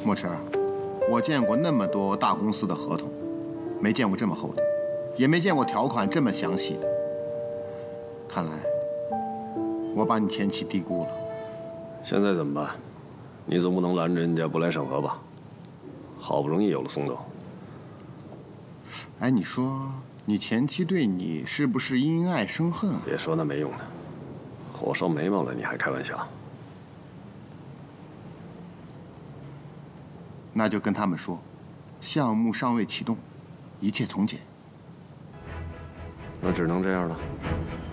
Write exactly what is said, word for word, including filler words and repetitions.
墨池，我见过那么多大公司的合同，没见过这么厚的，也没见过条款这么详细的。看来我把你前妻低估了。 现在怎么办？你总不能拦着人家不来审核吧？好不容易有了松动。 哎，你说你前妻对你是不是因爱生恨？ 别说那没用的，火烧眉毛了，你还开玩笑？ 那就跟他们说，项目尚未启动，一切从简。 那只能这样了。